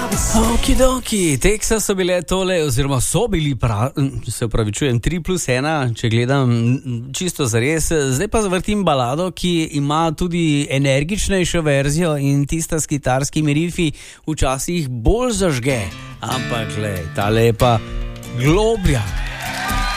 Okidoki, Teksas so bile tole, oziroma so bili, se upravičujem, 3+1, če gledam čisto zares. Zdaj pa zavrtim balado, ki ima tudi energičnejšo verzijo in tista s kitarskimi rifi včasih bolj zažge. Ampak glej, ta lepa globlja,